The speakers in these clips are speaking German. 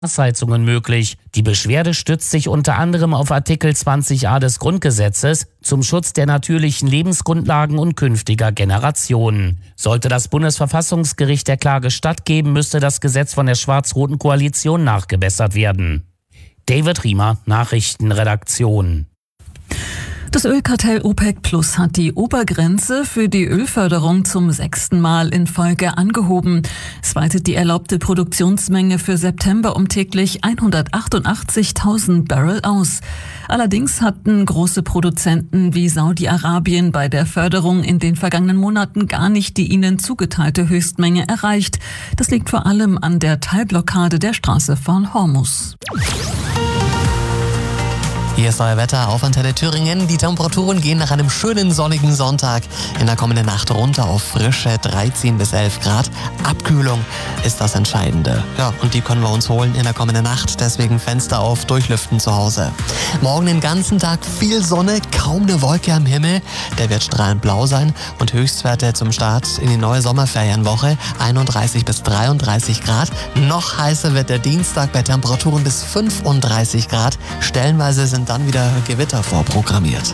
Gasheizungen möglich. Die Beschwerde stützt sich unter anderem auf Artikel 20a des Grundgesetzes zum Schutz der natürlichen Lebensgrundlagen und künftiger Generationen. Sollte das Bundesverfassungsgericht der Klage stattgeben, müsste das Gesetz von der schwarz-roten Koalition nachgebessert werden. David Riemer, Nachrichtenredaktion. Das Ölkartell OPEC Plus hat die Obergrenze für die Ölförderung zum 6. Mal in Folge angehoben. Es weitet die erlaubte Produktionsmenge für September um täglich 188.000 Barrel aus. Allerdings hatten große Produzenten wie Saudi-Arabien bei der Förderung in den vergangenen Monaten gar nicht die ihnen zugeteilte Höchstmenge erreicht. Das liegt vor allem an der Teilblockade der Straße von Hormuz. Hier ist euer Wetter auf Antenne Thüringen. Die Temperaturen gehen nach einem schönen sonnigen Sonntag in der kommenden Nacht runter auf frische 13 bis 11 Grad. Abkühlung ist das Entscheidende. Ja, und die können wir uns holen in der kommenden Nacht. Deswegen Fenster auf, durchlüften zu Hause. Morgen den ganzen Tag viel Sonne, kaum eine Wolke am Himmel. Der wird strahlend blau sein und Höchstwerte zum Start in die neue Sommerferienwoche 31 bis 33 Grad. Noch heißer wird der Dienstag bei Temperaturen bis 35 Grad. Stellenweise sind dann wieder Gewitter vorprogrammiert.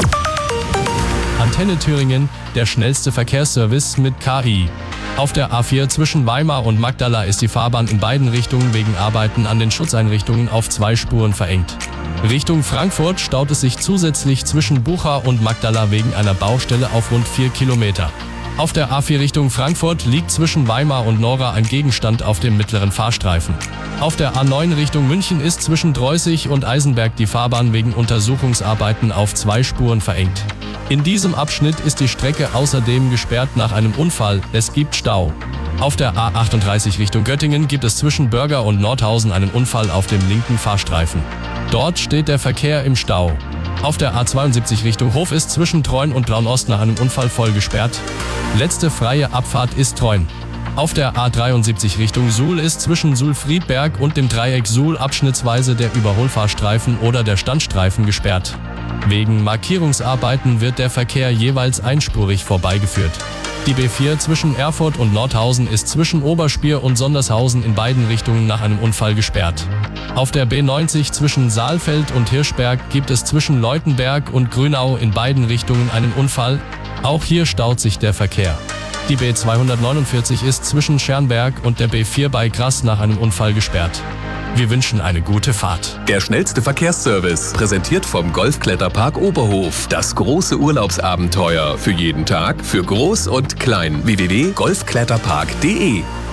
Antenne Thüringen, der schnellste Verkehrsservice mit KI. Auf der A4 zwischen Weimar und Magdala ist die Fahrbahn in beiden Richtungen wegen Arbeiten an den Schutzeinrichtungen auf 2 Spuren verengt. Richtung Frankfurt staut es sich zusätzlich zwischen Bucha und Magdala wegen einer Baustelle auf rund 4 Kilometer. Auf der A4 Richtung Frankfurt liegt zwischen Weimar und Nora ein Gegenstand auf dem mittleren Fahrstreifen. Auf der A9 Richtung München ist zwischen Dreußig und Eisenberg die Fahrbahn wegen Untersuchungsarbeiten auf 2 Spuren verengt. In diesem Abschnitt ist die Strecke außerdem gesperrt nach einem Unfall. Es gibt Stau. Auf der A38 Richtung Göttingen gibt es zwischen Börger und Nordhausen einen Unfall auf dem linken Fahrstreifen. Dort steht der Verkehr im Stau. Auf der A72 Richtung Hof ist zwischen Treuen und Traunost nach einem Unfall voll gesperrt. Letzte freie Abfahrt ist Treuen. Auf der A73 Richtung Suhl ist zwischen Suhl-Friedberg und dem Dreieck Suhl abschnittsweise der Überholfahrstreifen oder der Standstreifen gesperrt. Wegen Markierungsarbeiten wird der Verkehr jeweils einspurig vorbeigeführt. Die B4 zwischen Erfurt und Nordhausen ist zwischen Oberspier und Sondershausen in beiden Richtungen nach einem Unfall gesperrt. Auf der B90 zwischen Saalfeld und Hirschberg gibt es zwischen Leutenberg und Grünau in beiden Richtungen einen Unfall. Auch hier staut sich der Verkehr. Die B249 ist zwischen Schernberg und der B4 bei Grass nach einem Unfall gesperrt. Wir wünschen eine gute Fahrt. Der schnellste Verkehrsservice, präsentiert vom Golfkletterpark Oberhof. Das große Urlaubsabenteuer für jeden Tag, für Groß und Klein. www.golfkletterpark.de